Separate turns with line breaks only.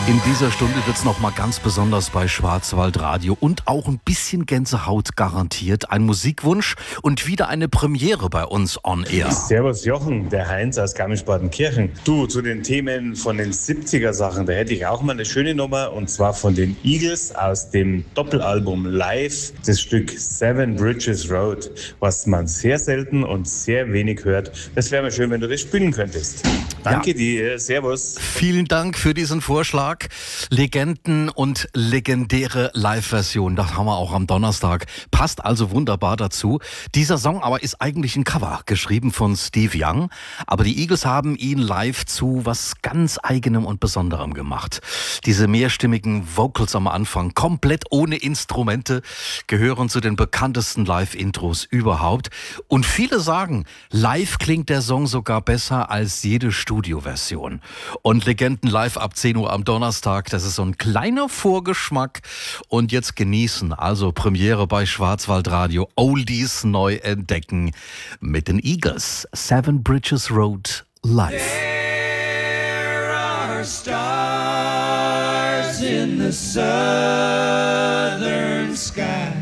In dieser Stunde wird es nochmal ganz besonders bei Schwarzwaldradio und auch ein bisschen Gänsehaut garantiert. Ein Musikwunsch und wieder eine Premiere bei uns on Air.
Servus Jochen, der Heinz aus Garmisch-Partenkirchen. Du, zu den Themen von den 70er-Sachen, da hätte ich auch mal eine schöne Nummer, und zwar von den Eagles aus dem Doppelalbum Live, das Stück Seven Bridges Road, was man sehr selten und sehr wenig hört. Das wäre mir schön, wenn du das spielen könntest. Danke dir, servus.
Vielen Dank für diesen Vorschlag. Legenden und legendäre Live-Version, das haben wir auch am Donnerstag. Passt also wunderbar dazu. Dieser Song aber ist eigentlich ein Cover, geschrieben von Steve Young. Aber die Eagles haben ihn live zu was ganz Eigenem und Besonderem gemacht. Diese mehrstimmigen Vocals am Anfang, komplett ohne Instrumente, gehören zu den bekanntesten Live-Intros überhaupt. Und viele sagen, live klingt der Song sogar besser als jede Studioversion. Und Legenden live ab 10 Uhr am Donnerstag, das ist so ein kleiner Vorgeschmack. Und jetzt genießen, also Premiere bei Schwarzwaldradio, Oldies neu entdecken mit den Eagles. Seven Bridges Road live.
There are stars in the southern sky.